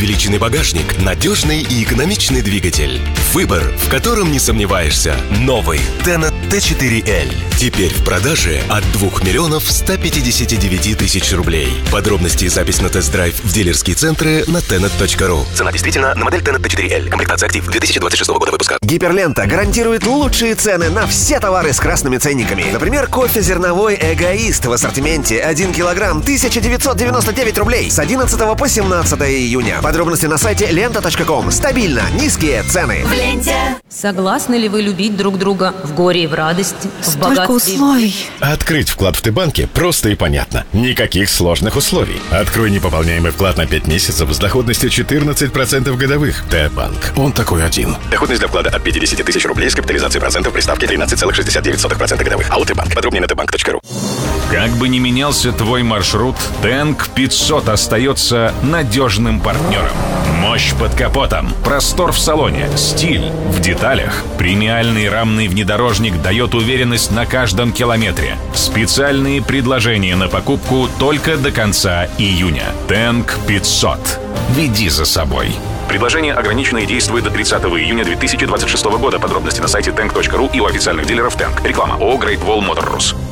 увеличенный багажник, надежный и экономичный двигатель. Выбор, в котором не сомневаешься. Новый Tennet T4L. Теперь в продаже от 2 миллионов 159 тысяч рублей. Подробности и запись на тест-драйв в дилерские центры на tennet.ru. Цена действительно на модель Tennet T4L. Комплектация «Актив» 2026 года выпуска. Гиперлента гарантирует лучшие цены на все товары с красными ценниками. Например, кофе зерновой «Эгоист» в ассортименте 1 килограмм 1999 рублей с 11 по 17 июня. Подробности на сайте lenta.com. Стабильно низкие цены. В ленте. Согласны ли вы любить друг друга в горе и в радости, в богатстве? условий. Открыть вклад в Т-банке просто и понятно. Никаких сложных условий. Открой непополняемый вклад на 5 месяцев с доходностью 14% годовых. Т-банк. Он такой один. Доходность для вклада от 50 тысяч рублей с капитализацией процентов при ставке 13,69% годовых. АО Т-банк. Подробнее на tbank.ru. Как бы ни менялся твой маршрут, Тенк 500 остается надежным партнером. Мощь под капотом, простор в салоне, стиль в деталях. Премиальный рамный внедорожник дает уверенность на каждом километре. Специальные предложения на покупку только до конца июня. Тенк 500. Веди за собой. Предложение ограничено и действует до 30 июня 2026 года. Подробности на сайте tank.ru и у официальных дилеров Тенк. Реклама ООО Great Wall Motor Rus.